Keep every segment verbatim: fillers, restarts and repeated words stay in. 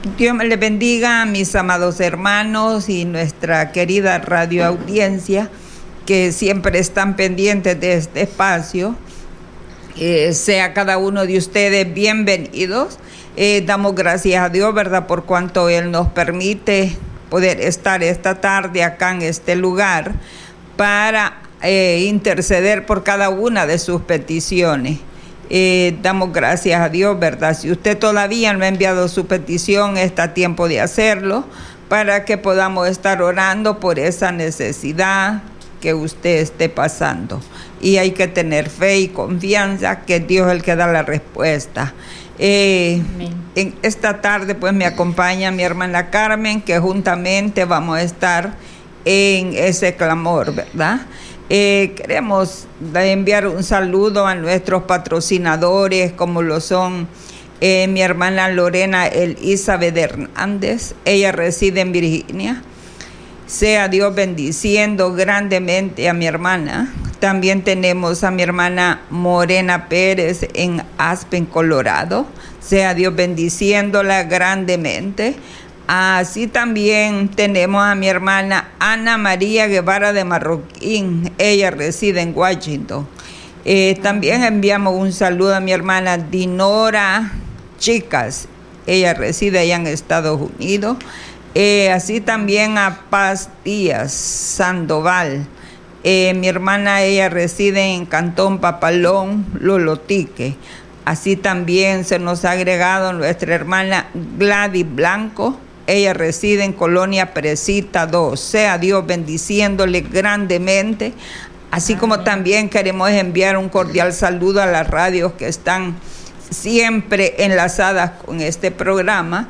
Dios me les bendiga, mis amados hermanos y nuestra querida radio audiencia que siempre están pendientes de este espacio. Eh, sea cada uno de ustedes bienvenidos. Eh, damos gracias a Dios, ¿verdad?, por cuanto Él nos permite poder estar esta tarde acá en este lugar para eh, interceder por cada una de sus peticiones. Eh, damos gracias a Dios, ¿verdad? Si usted todavía no ha enviado su petición, está a tiempo de hacerlo para que podamos estar orando por esa necesidad que usted esté pasando. Y hay que tener fe y confianza que Dios es el que da la respuesta. Eh, en esta tarde pues me acompaña mi hermana Carmen, que juntamente vamos a estar en ese clamor, ¿verdad? Eh, queremos enviar un saludo a nuestros patrocinadores, como lo son eh, mi hermana Lorena Elizabeth Hernández. Ella reside en Virginia. Sea Dios bendiciendo grandemente a mi hermana. También tenemos a mi hermana Morena Pérez en Aspen, Colorado. Sea Dios bendiciéndola grandemente. Así también tenemos a mi hermana Ana María Guevara de Marroquín. Ella reside en Washington. Eh, también enviamos un saludo a mi hermana Dinora Chicas. Ella reside allá en Estados Unidos. Eh, así también a Paz Díaz Sandoval. Eh, mi hermana, ella reside en Cantón Papalón, Lolotique. Así también se nos ha agregado nuestra hermana Gladys Blanco. Ella reside en Colonia Presita dos. Sea Dios bendiciéndole grandemente. Así como también queremos enviar un cordial saludo a las radios que están siempre enlazadas con este programa,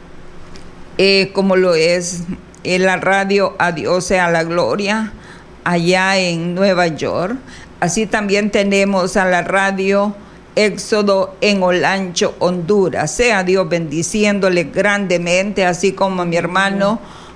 eh, como lo es eh, la radio A Dios sea la gloria, allá en Nueva York. Así también tenemos a la radio Éxodo en Olancho, Honduras. Sea Dios bendiciéndole grandemente, así como a mi hermano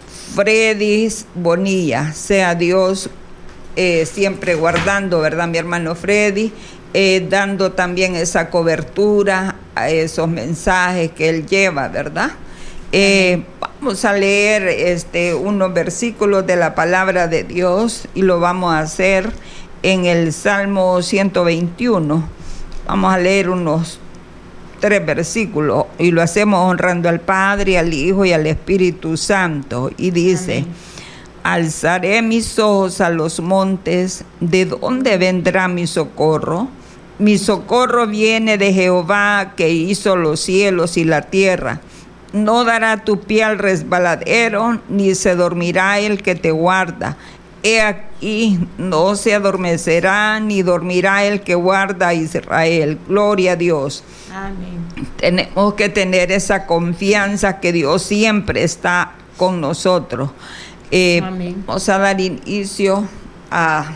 Freddy Bonilla. Sea Dios eh, siempre guardando, ¿verdad? Mi hermano Freddy, eh, dando también esa cobertura a esos mensajes que él lleva, ¿verdad? Eh, vamos a leer este, unos versículos de la palabra de Dios y lo vamos a hacer en el Salmo ciento veintiuno. Vamos a leer unos tres versículos y lo hacemos honrando al Padre, al Hijo y al Espíritu Santo. Y dice: amén. Alzaré mis ojos a los montes, ¿de dónde vendrá mi socorro? Mi socorro viene de Jehová, que hizo los cielos y la tierra. No dará tu pie al resbaladero, ni se dormirá el que te guarda. He aquí, no se adormecerá, ni dormirá el que guarda a Israel. Gloria a Dios. Amén. Tenemos que tener esa confianza que Dios siempre está con nosotros. Eh, vamos a dar inicio a,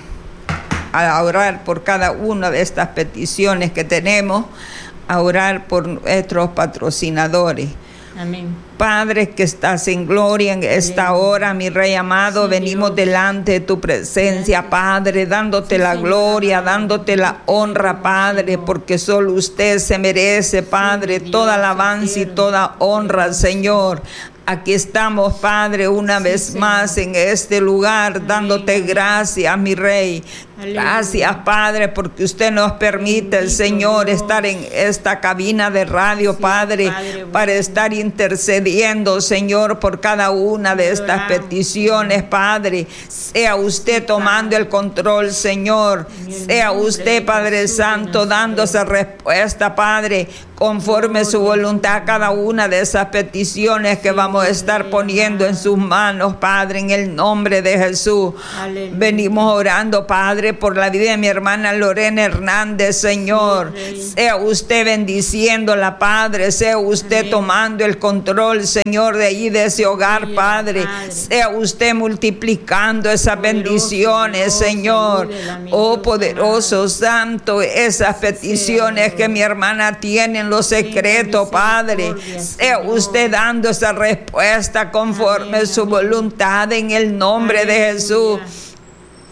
a orar por cada una de estas peticiones que tenemos, a orar por nuestros patrocinadores. Amén. Padre que estás en gloria en esta hora, mi Rey amado, sí, venimos Dios. Delante de tu presencia, Padre, dándote sí, la gloria, dándote la honra, Padre, porque solo usted se merece, Padre, sí, toda alabanza y toda honra, Señor. Aquí estamos, Padre, una sí, vez Señor. Más en este lugar, amén, dándote gracias, mi Rey. Aleluya. Gracias, Padre, porque usted nos permite, el Señor, Dios. Estar en esta cabina de radio, sí, Padre, Padre, para estar intercediendo, Señor, por cada una de estas peticiones, Padre. Sea usted tomando el control, Señor. Sea usted, Padre Santo, dando esa respuesta, Padre, conforme su voluntad a cada una de esas peticiones que vamos a estar poniendo en sus manos, Padre, en el nombre de Jesús. Aleluya. Venimos orando, Padre, por la vida de mi hermana Lorena Hernández, Señor. Sí, sea usted bendiciéndola, Padre. Sea usted amén. Tomando el control, Señor, de allí, de ese hogar, sí, Padre. Padre. Sea usted multiplicando esas poderoso, bendiciones, Dios, Señor. Ayúdela, oh, poderoso, Dios. Santo, esas peticiones sí, que mi hermana tiene en lo secreto, sí, Padre. Sea Señor. Usted dando esa respuesta conforme amén, a su amén. Voluntad en el nombre Aleluya. De Jesús.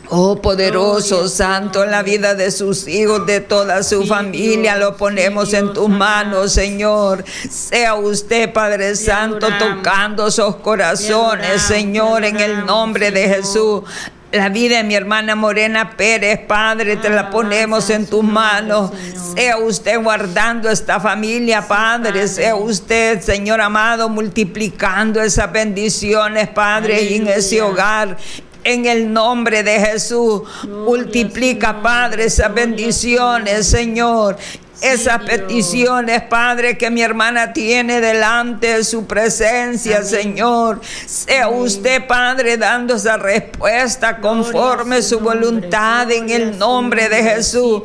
Oh poderoso Santo, en la vida de sus hijos, de toda su familia, lo ponemos en tus manos, Señor. Sea usted, Padre Santo, tocando esos corazones, Señor, en el nombre de Jesús. La vida de mi hermana Morena Pérez, Padre, te la ponemos en tus manos. Sea usted guardando esta familia, Padre. Sea usted, Señor amado, multiplicando esas bendiciones, Padre, y en ese hogar. En el nombre de Jesús, multiplica, Padre, esas bendiciones, Señor. Esas peticiones, Padre, que mi hermana tiene delante de su presencia, Señor. Sea usted, Padre, dando esa respuesta conforme su voluntad en el nombre de Jesús.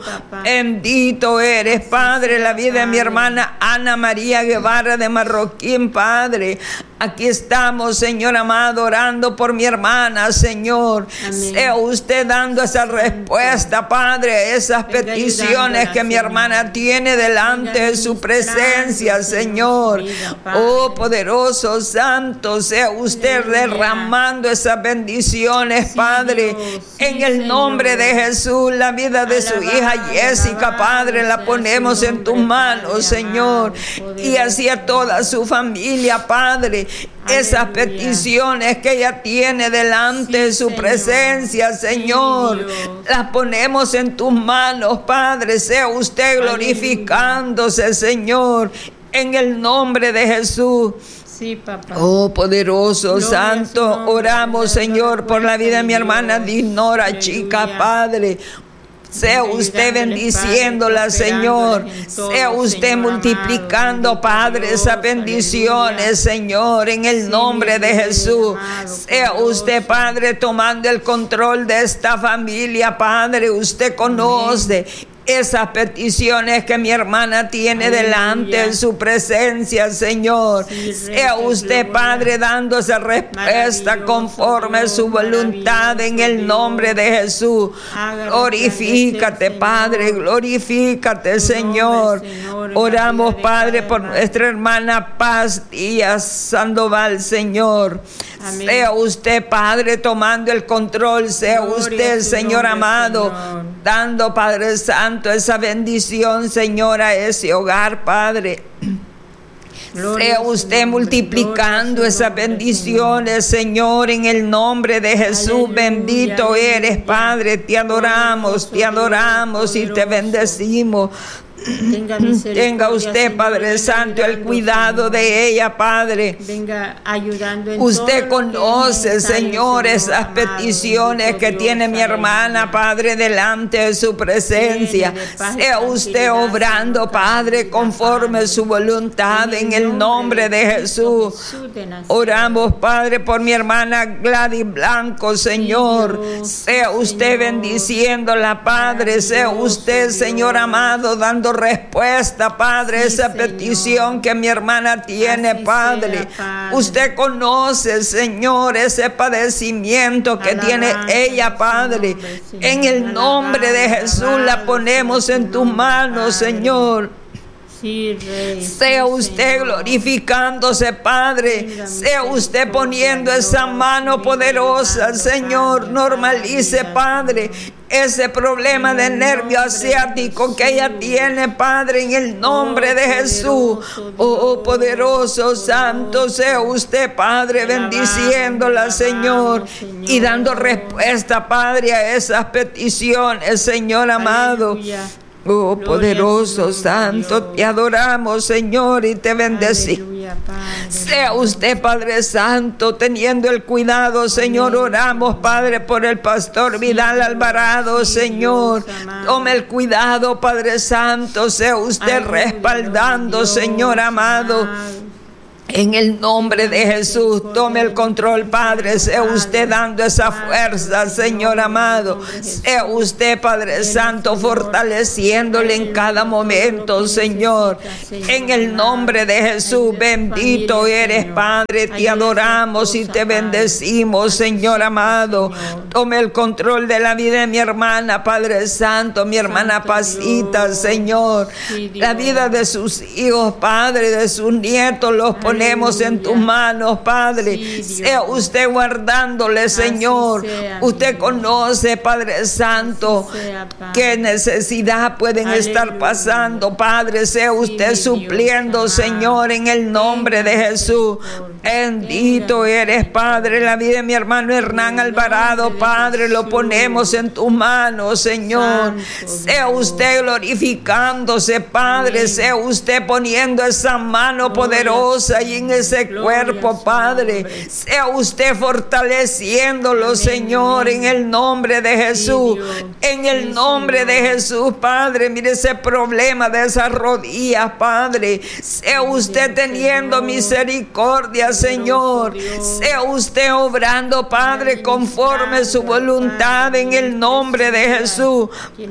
Bendito eres, Padre, la vida de mi hermana Ana María Guevara de Marroquín, Padre. Aquí estamos, Señor amado, orando por mi hermana, Señor. Amén. Sea usted dando esa respuesta, Padre, esas peticiones que mi hermana tiene delante de su presencia, Señor. Oh, poderoso Santo, sea usted derramando esas bendiciones, Padre. En el nombre de Jesús, la vida de su hija Jessica, Padre, la ponemos en tus manos, Señor. Y así a toda su familia, Padre. Esas peticiones que ella tiene delante de su presencia, Señor, las ponemos en tus manos, Padre. Sea usted glorificándose, Señor, en el nombre de Jesús. Sí, papá. Oh, poderoso Santo, oramos, Señor, por la vida de mi hermana Dinora, chica, Padre. Sea usted bendiciéndola, Señor. Sea usted multiplicando, Padre, esas bendiciones, Señor, en el nombre de Jesús. Sea usted, Padre, tomando el control de esta familia, Padre. Usted conoce esas peticiones que mi hermana tiene delante de su presencia, Señor. Sea usted, Padre, dando esa respuesta conforme a su voluntad en el nombre de Jesús. Glorifícate, Padre, glorifícate, Señor. Oramos, Padre, por nuestra hermana Paz Díaz Sandoval, Señor. Amén. Sea usted, Padre, tomando el control. Sea Gloria usted, Señor amado, Señor, dando, Padre Santo, esa bendición, Señor, a ese hogar, Padre. Gloria sea usted Señor, multiplicando Gloria esas bendiciones, Señor, en el nombre de Jesús. Aleluya, bendito aleluya. Eres, Padre. Te adoramos, te adoramos y te bendecimos. Tenga, Tenga usted, Señor, Padre Santo, el cuidado de ella, Padre. Venga ayudando en usted conoce, Señor, esas peticiones que tiene mi hermana, Padre, delante de su presencia. Sea usted obrando, Padre, conforme a su voluntad en el nombre de Jesús. Oramos, Padre, por mi hermana Gladys Blanco, Señor. Sea usted bendiciéndola, Padre. Sea usted, Señor amado, dando respuesta, Padre, sí, esa Señor. Petición que mi hermana tiene, así Padre. Sea, Padre. Usted conoce, Señor, ese padecimiento que alabanza, tiene ella, Padre. Nombre, en el alabanza, nombre de Jesús alabanza, la ponemos en tus manos, Padre. Señor. Sí, Rey, sea usted Señor. Glorificándose, Padre. Mírame, sea usted poniendo Señor, esa mano poderosa, Señor. Normalice, Padre, ese problema de nervio asiático que ella tiene, Padre, en el nombre de Jesús. Oh, poderoso Santo, sea usted, Padre, bendiciéndola, Señor, y dando respuesta, Padre, a esas peticiones, Señor amado. Oh, poderoso Santo, te adoramos, Señor, y te bendecimos. Sea usted, Padre Santo, teniendo el cuidado, Señor. Oramos, Padre, por el pastor Vidal Alvarado, Señor. Tome el cuidado, Padre Santo. Sea usted respaldando, Señor amado. En el nombre de Jesús, tome el control, Padre. Sea usted dando esa fuerza, Señor amado. Sea usted, Padre Santo, fortaleciéndole en cada momento, Señor. En el nombre de Jesús, bendito eres, Padre. Te adoramos y te bendecimos, Señor amado. Tome el control de la vida de mi hermana, Padre Santo, mi hermana Pasita, Señor. La vida de sus hijos, Padre, de sus nietos, los ponemos ponemos en tus manos, Padre. Sí, sea usted guardándole, Señor. Sea, usted conoce, Padre Santo, sea, Padre, qué necesidad pueden Aleluya. Estar pasando, Padre. Sea usted sí, supliendo, Dios, Señor, en el nombre de Jesús. Bendito eres, Padre. La vida de mi hermano Hernán Alvarado, Padre, lo ponemos en tus manos, Señor. Sea usted glorificándose, Padre. Sea usted poniendo esa mano poderosa y en ese cuerpo, Padre. Sea usted fortaleciéndolo, Señor, en el nombre de Jesús. En el nombre de Jesús, Padre. Mire ese problema de esas rodillas, Padre. Sea usted teniendo misericordia, Señor. Sea usted obrando, Padre, conforme su voluntad en el nombre de Jesús.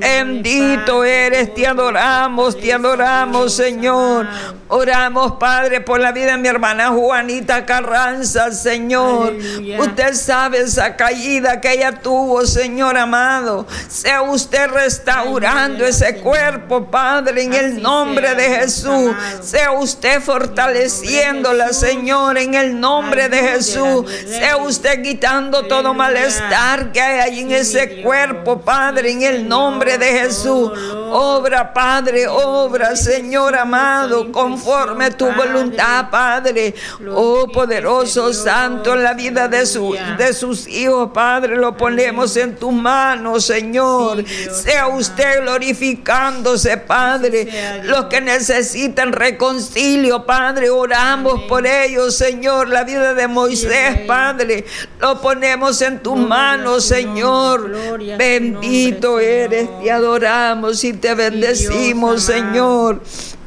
Bendito eres, te adoramos, te adoramos, Señor. Oramos, Padre, por la vida de mi hermana Juanita Carranza, Señor. Aleluya. Usted sabe esa caída que ella tuvo, Señor amado. Sea usted restaurando Aleluya, ese Señor. Cuerpo, Padre, en Así el nombre sea, de Jesús. Amado. Sea usted fortaleciéndola, Señor, en el nombre de Jesús. Sea usted quitando todo malestar que hay ahí en ese cuerpo, Padre, en el nombre de Jesús. Obra, Padre, obra, Señor amado, conforme tu voluntad, Padre. Oh, poderoso Santo, en la vida de, su, de sus hijos, Padre, lo ponemos en tus manos, Señor. Sea usted glorificándose, Padre. Los que necesitan reconcilio, Padre, oramos por ellos, Señor. La vida de Moisés, Padre, lo ponemos en tus manos, Señor. Bendito eres, te adoramos y te bendecimos, Señor.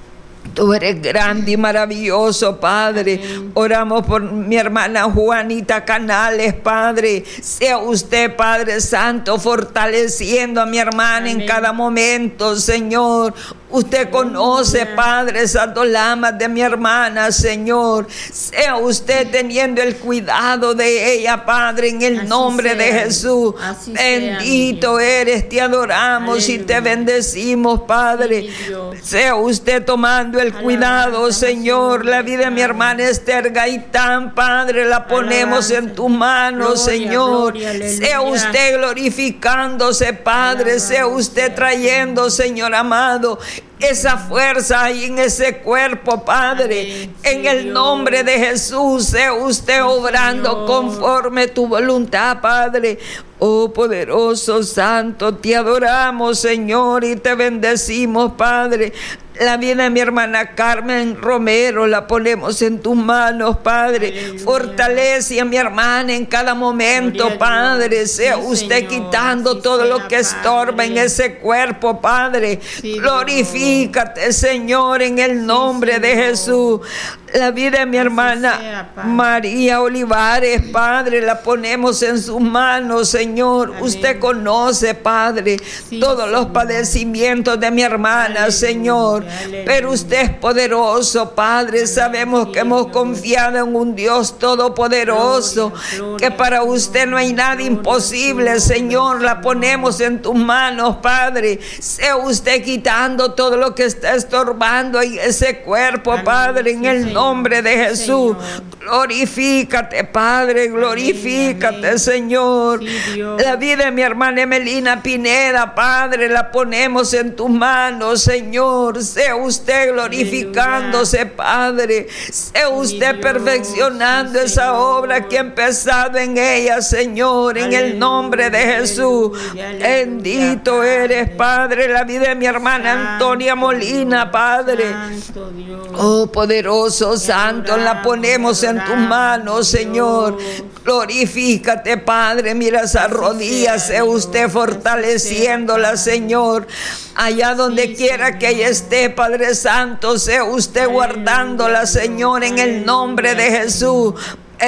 Tú eres grande y maravilloso, Padre. Amén. Oramos por mi hermana Juanita Canales, Padre. Sea usted, Padre Santo, fortaleciendo a mi hermana Amén. En cada momento, Señor. Usted conoce, Padre, esas dos lamas de mi hermana, Señor. Sea usted teniendo el cuidado de ella, Padre, en el Así nombre sea. De Jesús. Así Bendito sea, eres, te adoramos Aleluya. Y te bendecimos, Padre. Sea usted tomando el cuidado, Señor. La vida de mi hermana Esther Gaitán, Padre, la ponemos en tus manos, Señor. Sea usted glorificándose, Padre. Sea usted trayendo, Señor amado, esa fuerza ahí en ese cuerpo, Padre. En el nombre de Jesús, sea usted obrando conforme tu voluntad, Padre. Oh, poderoso Santo, te adoramos, Señor, y te bendecimos, Padre. La vida de mi hermana Carmen Romero la ponemos en tus manos, Padre. Aleluya. Fortalece a mi hermana en cada momento, Padre. Sea sí, usted Señor. Quitando Así todo sea, lo que estorba Padre. En ese cuerpo, Padre. Sí, glorifícate, Señor, en el nombre sí, de Jesús. La vida de mi Así hermana sea, María Olivares, Padre, la ponemos en sus manos, Señor. Amén. Usted conoce, Padre, sí, todos los padecimientos de mi hermana, Aleluya. Señor. Aleluya. Pero usted es poderoso, Padre. Aleluya. Sabemos que hemos confiado en un Dios todopoderoso, gloria, gloria, que para usted no hay nada gloria, imposible, gloria, Señor. La ponemos en tus manos, Padre. Sea usted quitando todo lo que está estorbando en ese cuerpo, Aleluya. Padre, en el nombre nombre de Jesús. Señor. Glorifícate, Padre, glorifícate, amén, amén. Señor. Sí, la vida de mi hermana Emelina Pineda, Padre, la ponemos en tus manos, Señor. Sea usted glorificándose, aleluya, Padre. Sea usted Dios, perfeccionando sí, esa obra que ha empezado en ella, Señor, aleluya, en el nombre de Jesús. Aleluya, bendito aleluya, eres, Padre. La vida de mi hermana Santo, Antonia Molina, Padre. Santo Dios. Oh, poderoso Santo, adoramos, la ponemos en tus manos, Señor. Glorifícate, Padre. Mira esas rodillas, sea usted fortaleciéndolas, Señor. Allá donde sí, quiera Señor. Que ella esté, Padre Santo, sea usted guardándola, Señor, en el nombre de Jesús.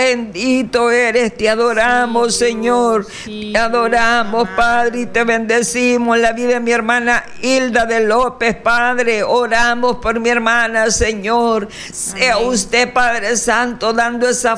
Bendito eres, te adoramos, sí, Señor, sí, te adoramos, Padre, y te bendecimos. En la vida de mi hermana Hilda de López, Padre, oramos por mi hermana, Señor. Sea amén. Usted, Padre Santo, dando esa